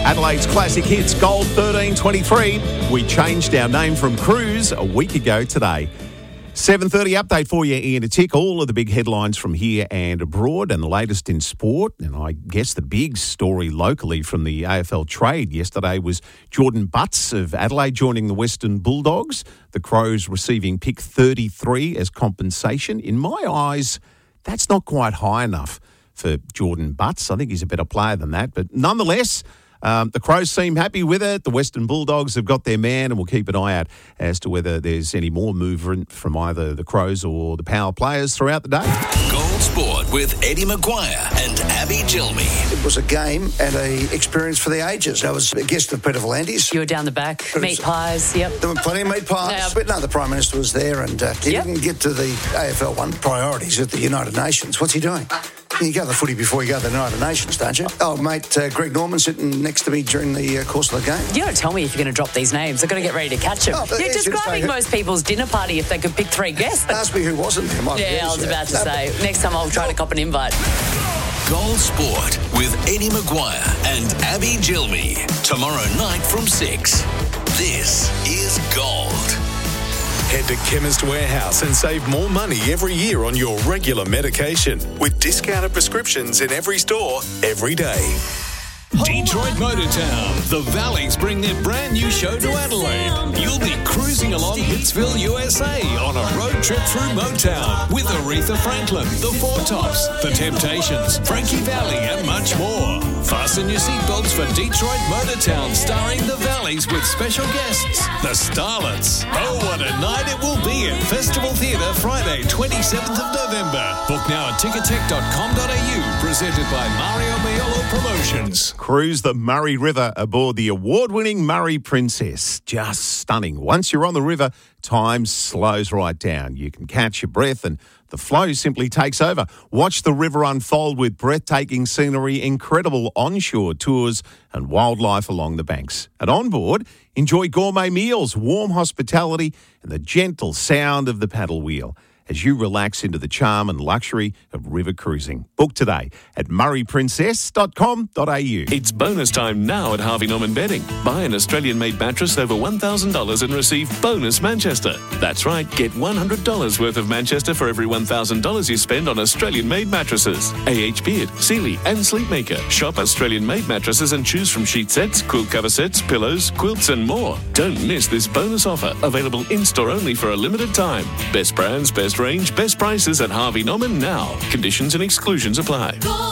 Adelaide's classic hits, Gold 1323. We changed our name from Cruise a week ago today. 7:30 update for you, Ian, a tick. All of the big headlines from here and abroad and the latest in sport. And I guess the big story locally from the AFL trade yesterday was Jordan Butts of Adelaide joining the Western Bulldogs. The Crows receiving pick 33 as compensation. In my eyes, that's not quite high enough for Jordan Butts. I think he's a better player than that. But nonetheless, the Crows seem happy with it. The Western Bulldogs have got their man, and we'll keep an eye out as to whether there's any more movement from either the Crows or the Power players throughout the day. Gold Sport with Eddie Maguire and Abby Gilmy. It was a game and a experience for the ages. I was a guest of Peter Volandis. You were down the back, meat pies, yep. There were plenty of meat pies. Yep. But no, the Prime Minister was there, and he didn't get to the AFL one. Priorities at the United Nations. What's he doing? You go to the footy before you go to the United Nations, don't you? Oh, mate, Greg Norman sitting next to me during the course of the game. You don't tell me if you're going to drop these names. I've got to get ready to catch them. You're describing most people's dinner party if they could pick 3 guests. Ask me who wasn't there. I was about to say. Next time I'll try to cop an invite. Gold Sport with Eddie Maguire and Abby Gilmy. Tomorrow night from 6. This is Gold. Head to Chemist Warehouse and save more money every year on your regular medication with discounted prescriptions in every store, every day. Detroit Motortown. The Valleys bring their brand new show to Adelaide. You'll be cruising along Hitsville, USA on a road trip through Motown with Aretha Franklin, The Four Tops, The Temptations, Frankie Valli and much more. Fasten your seatbelts for Detroit Motortown starring The Valleys with special guests, The Starlets. Oh, what a night it will be at Festival Theatre Friday, 27th of November. Book now at tickettech.com.au, presented by Mario Maiolo Promotions. Cruise the Murray River aboard the award-winning Murray Princess. Just stunning. Once you're on the river, time slows right down. You can catch your breath and the flow simply takes over. Watch the river unfold with breathtaking scenery, incredible onshore tours and wildlife along the banks. And on board, enjoy gourmet meals, warm hospitality and the gentle sound of the paddle wheel as you relax into the charm and luxury of river cruising. Book today at murrayprincess.com.au. It's bonus time now at Harvey Norman Bedding. Buy an Australian-made mattress over $1,000 and receive bonus Manchester. That's right, get $100 worth of Manchester for every $1,000 you spend on Australian-made mattresses. AH Beard, Sealy and Sleepmaker. Shop Australian-made mattresses and choose from sheet sets, quilt cover sets, pillows, quilts and more. Don't miss this bonus offer, available in-store only for a limited time. Best brands, best range, best prices at Harvey Norman now. Conditions and exclusions apply.